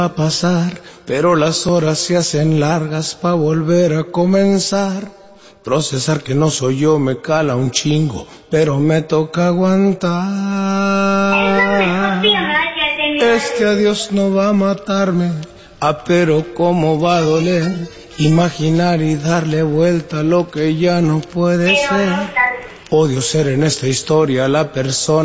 a pasar, pero las horas se hacen largas pa' volver a comenzar. Procesar que no soy yo me cala un chingo, pero me toca aguantar. Este adiós no va a matarme, pero cómo va a doler. Imaginar y darle vuelta a lo que ya no puede ser. Odio ser en esta historia la persona